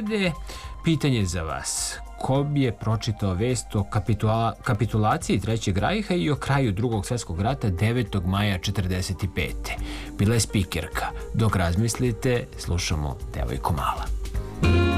srede. Pitanje za vas. Ko je pročitao vest o kapitulaciji Trećeg rajha i o kraju Drugog svjetskog rata 9. maja 1945. Bila je spikerka. Dok razmislite, slušamo Devojko mala.